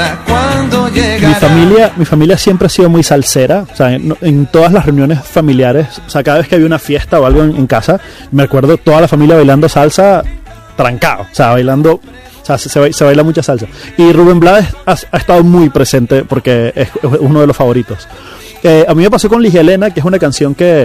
Mi familia siempre ha sido muy salsera, o sea, en todas las reuniones familiares, o sea, cada vez que había una fiesta o algo en casa, me acuerdo toda la familia bailando salsa trancado, o sea, bailando, o sea, se baila mucha salsa. Y Rubén Blades ha estado muy presente porque es uno de los favoritos. A mí me pasó con Ligia Elena, que es una canción que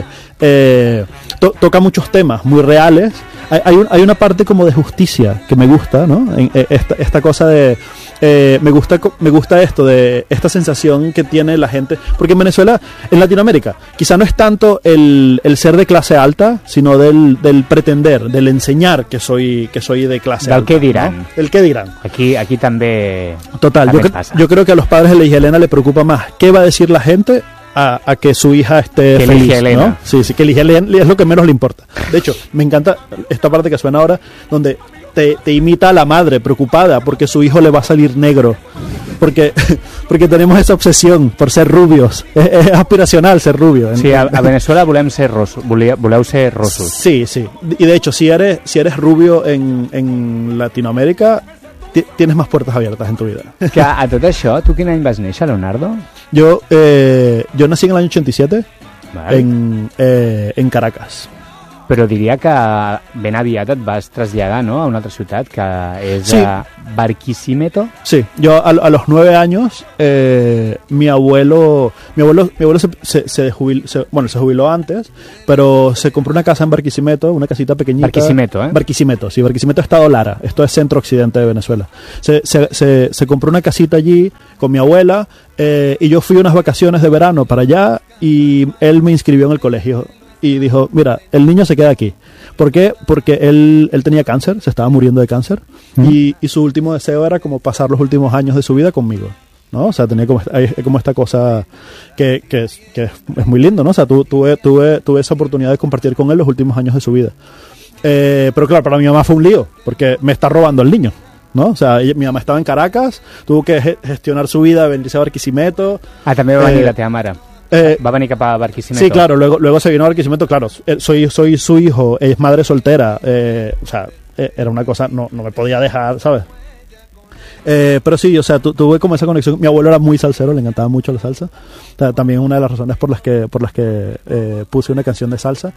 toca muchos temas muy reales. Hay una parte como de justicia que me gusta, ¿no? Esta cosa de... me gusta esto de esta sensación que tiene la gente, porque en Venezuela, en Latinoamérica, quizá no es tanto el ser de clase alta, sino del pretender, del enseñar que soy de clase alta. Del què diran. ¿No? El qué dirán. Aquí també. Total, yo creo que a los padres de Ligia Elena le preocupa más qué va a decir la gente a que su hija esté que feliz, Elena. ¿no? Sí, que Ligia Elena es lo que menos le importa. De hecho, me encanta esta parte que suena ahora, donde te imita a la madre preocupada porque su hijo le va a salir negro. Porque tenemos esa obsesión por ser rubios. Es aspiracional ser rubio. Sí, a Venezuela voleu ser rossos. Sí. Y de hecho, si eres rubio en Latinoamérica, tienes más puertas abiertas en tu vida. Que a tot això, tu quin any vas néixer, Leonardo? Yo nací en el año 87, vale. En Caracas. Però diria que ben aviat et vas traslladar, ¿no?, a una altra ciutat, que és sí. Barquisimeto. Sí, yo a los 9 años, mi abuelo se jubiló antes, pero se compró una casa en Barquisimeto, una casita pequeñita. Barquisimeto, ¿eh? Barquisimeto, sí, Barquisimeto, Estado Lara, esto es centro-occidente de Venezuela. Se compró una casita allí con mi abuela, y yo fui unas vacaciones de verano para allá, y él me inscribió en el colegio. Y dijo, mira, el niño se queda aquí. ¿Por qué? Porque él tenía cáncer, se estaba muriendo de cáncer, y su último deseo era como pasar los últimos años de su vida conmigo, ¿no? O sea, tenía como esta cosa que es muy lindo, ¿no? O sea, tuve esa oportunidad de compartir con él los últimos años de su vida. Pero claro, para mi mamá fue un lío, porque me está robando el niño, ¿no? O sea, mi mamá estaba en Caracas, tuvo que gestionar su vida, venirse a Barquisimeto. También va a venir la teva mare. Va a venir cap a Barquisimeto. Sí, claro, luego se vino a Barquisimeto, claro, soy su hijo, es madre soltera, o sea, era una cosa, no me podía dejar, ¿sabes? Pero sí, o sea, tuve como esa conexión. Mi abuelo era muy salsero, le encantaba mucho la salsa. También una de las razones por las que puse una canción de salsa.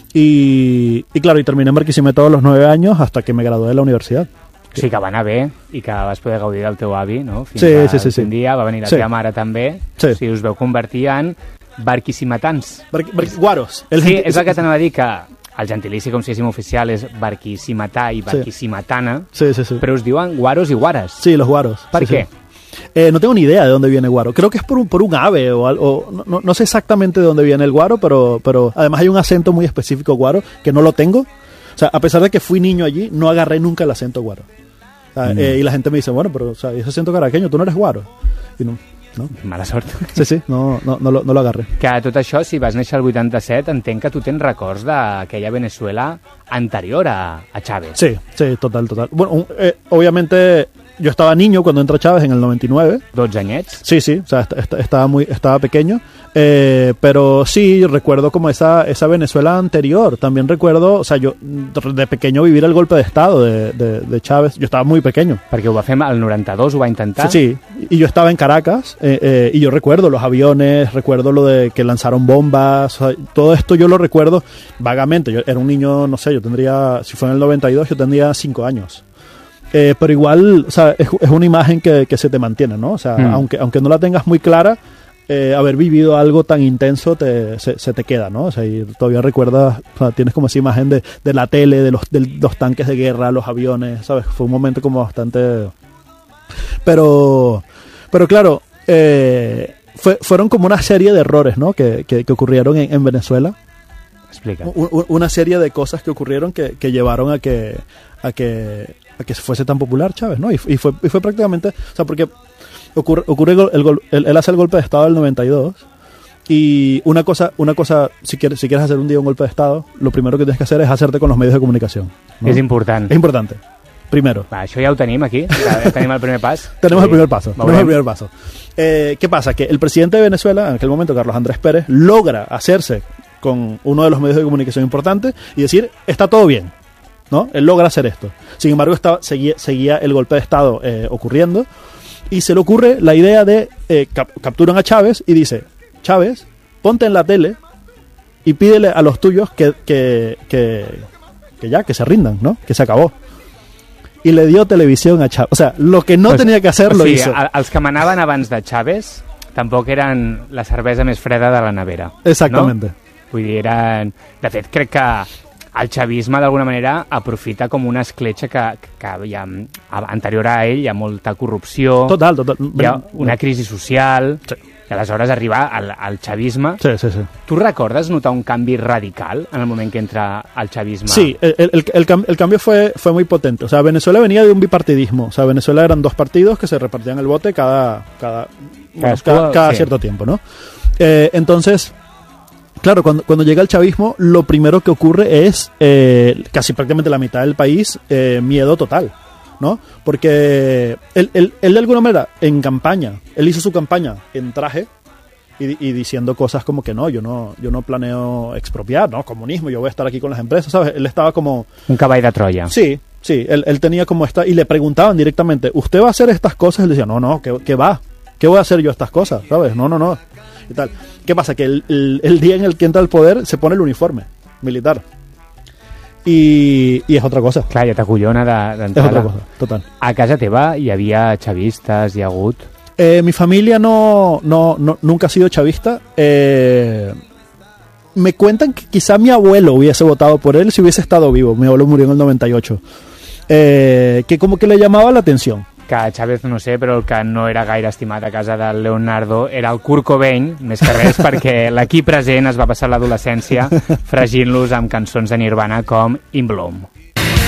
Y claro, y terminé en Barquisimeto a los 9 años hasta que me gradué de la universidad. Sí, que va anar bé i que vas poder gaudir del teu avi, no? Fins sí. un dia va venir la teva mare també. Sí. Si us veu convertir en barquisimetans. Guaros. Sí, és el que t'anava a dir, que el gentilici, com si diguéssim oficial, és barquisimetà i barquisimetana, sí. Però us diuen guaros i guares. Sí, los guaros. ¿Por qué? No tengo ni idea de dónde viene guaro. Creo que es por un ave o algo. No sé exactamente de dónde viene el guaro, pero además hay un acento muy específico guaro que no lo tengo. O sea, a pesar de que fui niño allí, no agarré nunca el acento guaro. O sea, y la gente me dice, bueno, pero o sea, ese acento caraqueño, tú no eres guaro. Y no. Mala sort. Sí, no lo agarré. Que tot això, si vas néixer al 87, entenc que tu tens records d'aquella Venezuela anterior a Chávez. Sí, total. Bueno, obviamente yo estaba niño cuando entra Chávez en el 99. 12 anyets. Sí, o sea, estaba pequeño. Pero sí, recuerdo como esa Venezuela anterior. También recuerdo, o sea, yo de pequeño vivir el golpe de Estado de Chávez. Yo estaba muy pequeño. Perquè ho va fer el 92, ho va intentar. Sí, y yo estaba en Caracas, y yo recuerdo los aviones, recuerdo lo de que lanzaron bombas, o sea, todo esto yo lo recuerdo vagamente. Yo era un niño, no sé, si fue en el 92, yo tendría 5 años. Pero igual, o sea, es una imagen que se te mantiene, ¿no? O sea, aunque no la tengas muy clara, haber vivido algo tan intenso se te queda, ¿no? O sea, y todavía recuerdas, o sea, tienes como esa imagen de la tele, de los tanques de guerra, los aviones, ¿sabes? Fue un momento como bastante... Pero claro, fueron como una serie de errores, ¿no? Que ocurrieron en Venezuela. Explica. Una serie de cosas que ocurrieron que llevaron a que fuese tan popular Chávez, ¿no? Y fue prácticamente, o sea, porque ocurre él hace el golpe de Estado del 92, y una cosa, si quieres hacer un día un golpe de Estado, lo primero que tienes que hacer es hacerte con los medios de comunicación, ¿no? És important. Primero. Va, això ja ho tenim aquí, ja tenim el primer pas. Tenemos el primer paso. ¿Qué pasa? Que el presidente de Venezuela, en aquel momento, Carlos Andrés Pérez, logra hacerse con uno de los medios de comunicación importantes y decir, está todo bien, ¿no? Él logra hacer esto. Sin embargo, seguía el golpe de Estado ocurriendo, Y se le ocurre la idea de capturan a Chávez y dice, Chávez, ponte en la tele y pídele a los tuyos que se rindan, ¿no? Que se acabó. I le dio televisión a Chávez. O sea, lo que no tenia que hacer lo hizo. Els que manaven abans de Chávez tampoc eren la cervesa més freda de la nevera. Exactamente. No? Vull dir, eren... De fet, crec que el xavisme, d'alguna manera, aprofita com una escletxa que hi ha, anterior a ell hi ha molta corrupció. Total. Hi ha una crisi social... Sí. I aleshores arriba al chavisme. Sí. ¿Tú recordas notar un canvi radical en el moment que entra al chavisme? Sí, el cambio fue muy potente. O sea, Venezuela venía de un bipartidismo. O sea, Venezuela eran 2 partidos que se repartían el bote cada cierto tiempo, ¿no? Entonces, claro, cuando llega el chavismo, lo primero que ocurre es casi prácticamente la mitad del país, miedo total, ¿no? Porque él de alguna manera, en campaña, él hizo su campaña en traje y diciendo cosas como que yo no planeo expropiar, ¿no? Comunismo, yo voy a estar aquí con las empresas, ¿sabes? Él estaba como... Un cavall de Troya. Sí, él tenía como esta... Y le preguntaban directamente, ¿usted va a hacer estas cosas? Él decía, no, ¿qué va? ¿Qué voy a hacer yo estas cosas? ¿Sabes? No. Y tal. ¿Qué pasa? Que el día en el que entra al poder se pone el uniforme militar. I és otra cosa. Clar, ja t'acollona d'entrada. És otra cosa, total. A casa teva hi havia chavistes, hi ha hagut? Mi familia nunca ha sido chavista. Me cuentan que quizá mi abuelo hubiese votado por él si hubiese estado vivo. Mi abuelo murió en el 98. Que como que le llamaba la atención. Que Chávez, no sé, però el que no era gaire estimat a casa del Leonardo era el Kurt Cobain, més que res perquè l'equip present es va passar l'adolescència fregint-los amb cançons de Nirvana com In Bloom.